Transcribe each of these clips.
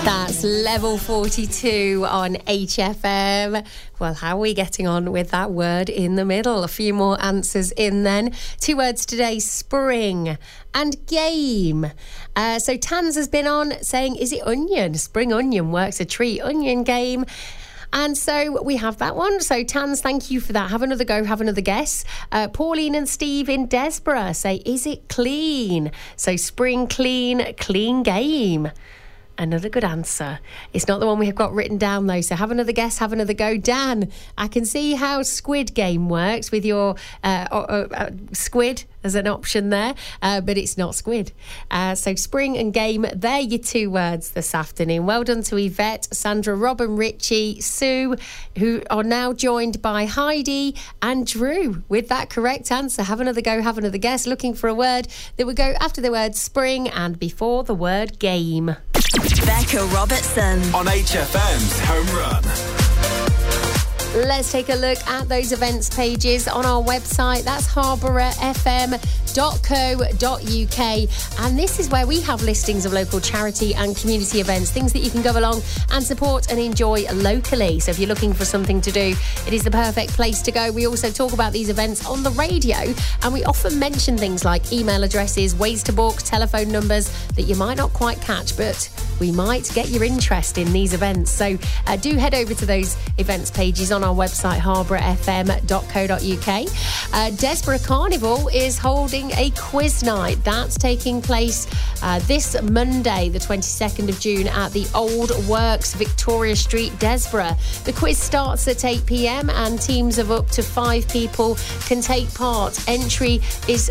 That's Level 42 on HFM. Well, how are we getting on with that word in the middle? A few more answers in then. 2 words today, spring and game. So Tans has been on saying, is it onion? Spring onion works a treat. Onion game. And so we have that one. So Tans, thank you for that. Have another go, have another guess. Pauline and Steve in Desborough say, is it clean? So spring clean, clean game. Another good answer. It's not the one we have got written down, though, so have another guess, have another go. Dan, I can see how Squid Game works with your squid as an option there, but it's not squid. So spring and game, they're your 2 words this afternoon. Well done to Yvette, Sandra, Robin, Richie, Sue, who are now joined by Heidi and Drew with that correct answer. Have another go, have another guess. Looking for a word that would go after the word spring and before the word game. Becca Robertson on HFM's Home Run. Let's take a look at those events pages on our website. That's harbourfm.co.uk. And this is where we have listings of local charity and community events, things that you can go along and support and enjoy locally. So if you're looking for something to do, it is the perfect place to go. We also talk about these events on the radio, and we often mention things like email addresses, ways to book, telephone numbers that you might not quite catch, but we might get your interest in these events. So do head over to those events pages on our website, harbourfm.co.uk. Desborough Carnival is holding a quiz night. That's taking place this Monday, the 22nd of June, at the Old Works, Victoria Street, Desborough. The quiz starts at 8 p.m. and teams of up to 5 people can take part. Entry is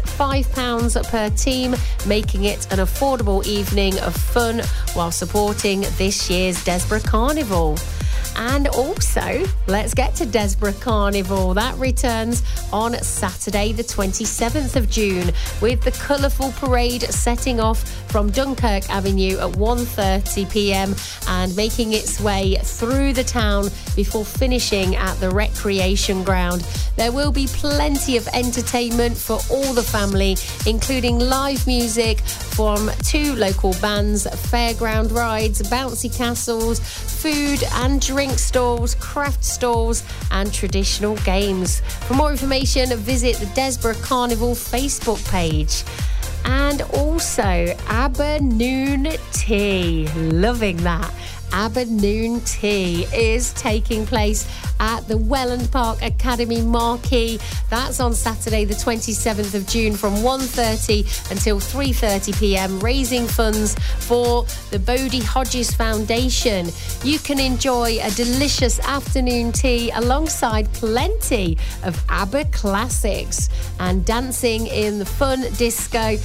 £5 per team, making it an affordable evening of fun while supporting this year's Desborough Carnival. And also, let's get to Desborough Carnival. That returns on Saturday, the 27th of June, with the colourful parade setting off from Dunkirk Avenue at 1:30 p.m. and making its way through the town before finishing at the recreation ground. There will be plenty of entertainment for all the family, including live music from 2 local bands, fairground rides, bouncy castles, food and drink stalls, craft stalls and traditional games. For more information, visit the Desborough Carnival Facebook page. And also Abbernoon Tea. Loving that. Abbernoon Tea is taking place at the Welland Park Academy Marquee. That's on Saturday the 27th of June from 1:30 until 3:30 p.m, raising funds for the Bodie Hodges Foundation. You can enjoy a delicious afternoon tea alongside plenty of ABBA classics and dancing in a fun disco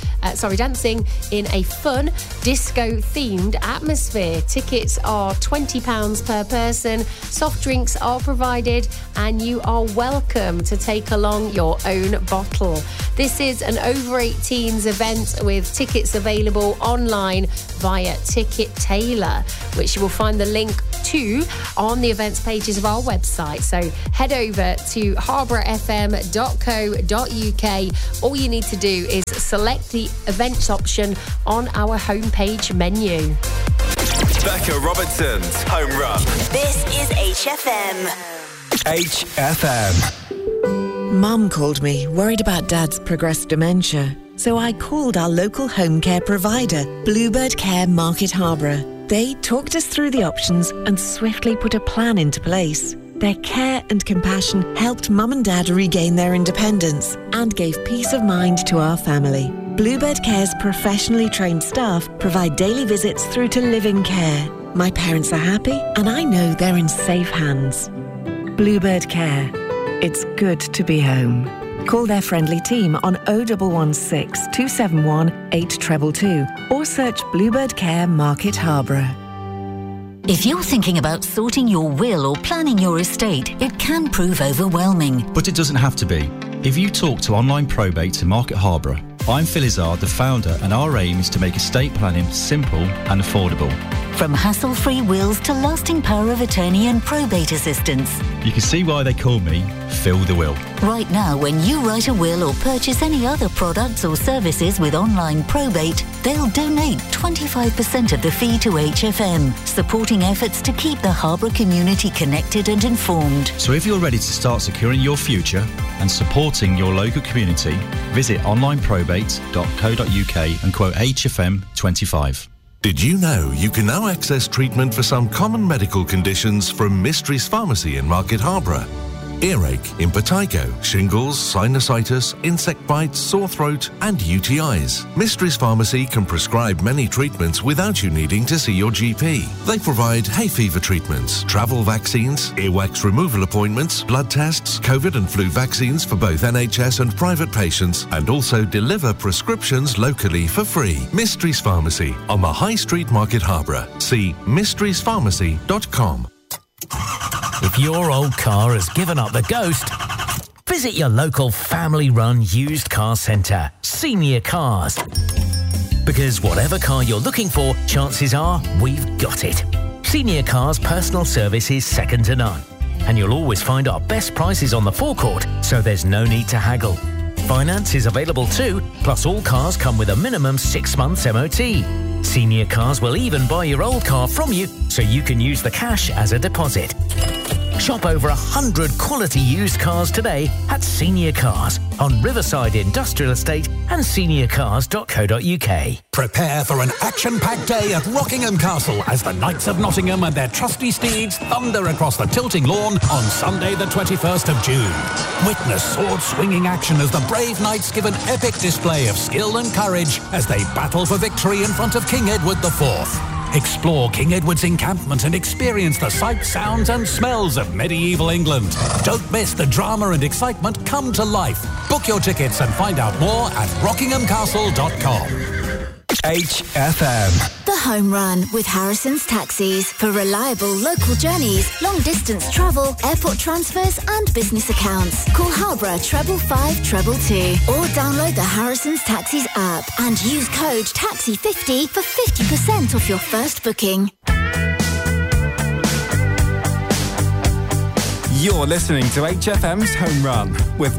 themed atmosphere. Tickets are £20 per person. Soft drinks are provided and you are welcome to take along your own bottle. This is an over 18s event with tickets available online via Ticket Tailor, which you will find the link to on the events pages of our website. So head over to harbourfm.co.uk. All you need to do is select the events option on our homepage menu. Becca Robertson's Home Run. This is HFM. HFM. Mum called me, worried about Dad's progressed dementia. So I called our local home care provider, Bluebird Care Market Harborough. They talked us through the options and swiftly put a plan into place. Their care and compassion helped Mum and Dad regain their independence and gave peace of mind to our family. Bluebird Care's professionally trained staff provide daily visits through to live-in care. My parents are happy and I know they're in safe hands. Bluebird Care. It's good to be home. Call their friendly team on 0116 271 8222 or search Bluebird Care Market Harborough. If you're thinking about sorting your will or planning your estate, it can prove overwhelming. But it doesn't have to be. If you talk to Online Probate in Market Harborough, I'm Phil Izzard, the founder, and our aim is to make estate planning simple and affordable. From hassle-free wills to lasting power of attorney and probate assistance. You can see why they call me Phil the Will. Right now, when you write a will or purchase any other products or services with online probate, they'll donate 25% of the fee to HFM, supporting efforts to keep the Harborough community connected and informed. So if you're ready to start securing your future and supporting your local community, visit onlineprobate.co.uk and quote HFM 25. Did you know you can now access treatment for some common medical conditions from Mysteries Pharmacy in Market Harborough? Earache, impetigo, shingles, sinusitis, insect bites, sore throat and UTIs. Mysteries Pharmacy can prescribe many treatments without you needing to see your GP. They provide hay fever treatments, travel vaccines, earwax removal appointments, blood tests, COVID and flu vaccines for both NHS and private patients, and also deliver prescriptions locally for free. Mysteries Pharmacy on the High Street, Market Harborough. See mysteriespharmacy.com. If your old car has given up the ghost, visit your local family-run used car centre, Senior Cars. Because whatever car you're looking for, chances are we've got it. Senior Cars' personal service is second to none. And you'll always find our best prices on the forecourt, so there's no need to haggle. Finance is available too, plus all cars come with a minimum 6 months MOT. Senior Cars will even buy your old car from you, so you can use the cash as a deposit. Shop over 100 quality used cars today at Senior Cars on Riverside Industrial Estate and seniorcars.co.uk. Prepare for an action-packed day at Rockingham Castle as the Knights of Nottingham and their trusty steeds thunder across the tilting lawn on Sunday the 21st of June. Witness sword-swinging action as the brave knights give an epic display of skill and courage as they battle for victory in front of King Edward IV. Explore King Edward's encampment and experience the sights, sounds and smells of medieval England. Don't miss the drama and excitement come to life. Book your tickets and find out more at rockinghamcastle.com. HFM. The Home Run with Harrison's Taxis for reliable local journeys, long distance travel, airport transfers and business accounts. Call Harborough 555 222 or download the Harrison's Taxis app and use code TAXI50 for 50% off your first booking. You're listening to HFM's Home Run with